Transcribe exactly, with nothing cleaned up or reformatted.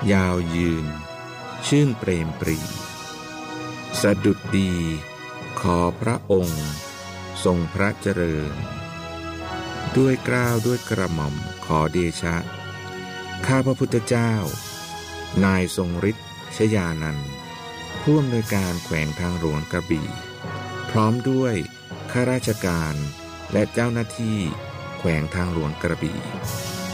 ยาวยืนชื่นเปรมปรีสดุดดีขอพระองค์ทรงพระเจริญด้วยเกล้าวด้วยกระหม่อมขอเดชะข้าพระพุทธเจ้านายทรงฤทธิ์ชยานันท์ผู้อำนวยการแขวงทางหลวงกระบี่พร้อมด้วยข้าราชการและเจ้าหน้าที่แขวงทางหลวงกระบี่